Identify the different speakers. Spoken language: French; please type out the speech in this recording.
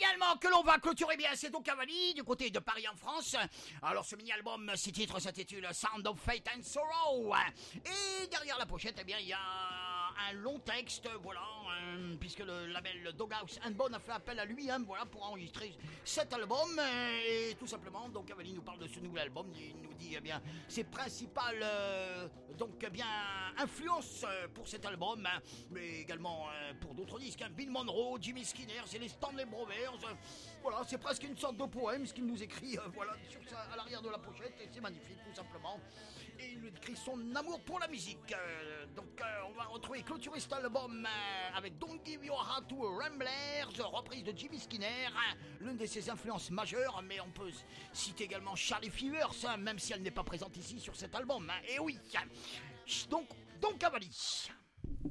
Speaker 1: également que l'on va clôturer bien, c'est Don Cavalli du côté de Paris en France. Alors ce mini-album, ses titres s'intitule Sound of Fate and Sorrow. Et derrière la pochette, eh bien, il y a un long texte, voilà, puisque le label Doghouse and Bone a fait appel à lui, voilà, pour enregistrer cet album. Et tout simplement, Don Cavalli nous parle de ce nouvel album. Il nous dit, eh bien, ses principales, donc, bien, influences pour cet album, mais également pour d'autres disques, Bill Monroe, Jimmy Skinner, c'est les Stanley Brothers. Voilà, c'est presque une sorte de poème ce qu'il nous écrit, voilà, à l'arrière de la pochette, et c'est magnifique tout simplement. Et il nous écrit son amour pour la musique. Donc on va retrouver clôturer cet album avec Don't Give Your Heart to a Ramblers, reprise de Jimmy Skinner, l'une de ses influences majeures, mais on peut citer également Charlie Fevers, même si elle n'est pas présente ici sur cet album. Et oui, donc Don Cavalli.